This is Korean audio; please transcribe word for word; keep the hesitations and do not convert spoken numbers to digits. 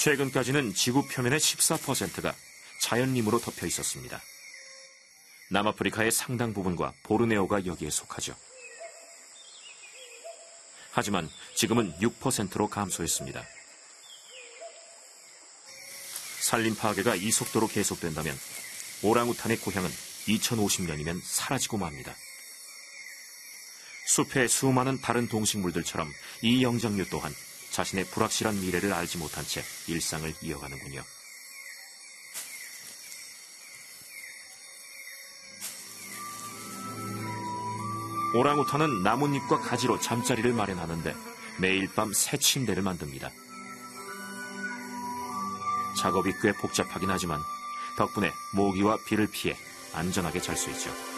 최근까지는 지구 표면의 십사 퍼센트가 자연림으로 덮여 있었습니다. 남아프리카의 상당 부분과 보르네오가 여기에 속하죠. 하지만 지금은 육 퍼센트로 감소했습니다. 산림 파괴가 이 속도로 계속된다면 오랑우탄의 고향은 이천오십 년이면 사라지고 맙니다. 숲의 수많은 다른 동식물들처럼 이 영장류 또한 자신의 불확실한 미래를 알지 못한 채 일상을 이어가는군요. 오랑우탄은 나뭇잎과 가지로 잠자리를 마련하는데 매일 밤 새 침대를 만듭니다. 작업이 꽤 복잡하긴 하지만 덕분에 모기와 비를 피해 안전하게 잘 수 있죠.